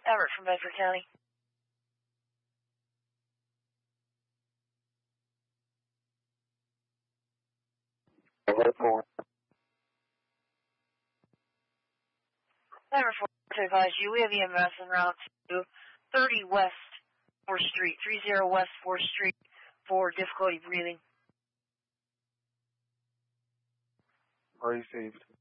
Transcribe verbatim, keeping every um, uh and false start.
Everett from Bedford County. Everett four. Everett four to advise you, we have E M S en route to thirty West fourth Street, thirty West fourth Street for difficulty breathing. Received.